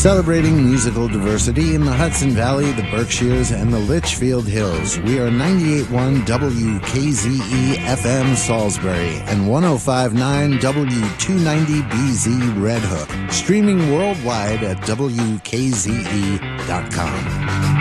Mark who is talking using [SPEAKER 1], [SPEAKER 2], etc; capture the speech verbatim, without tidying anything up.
[SPEAKER 1] Celebrating musical diversity in the Hudson Valley, the Berkshires, and the Litchfield Hills. We are ninety-eight point one W K Z E F M Salisbury and one oh five point nine W two ninety B Z Red Hook. Streaming worldwide at W K Z E dot com.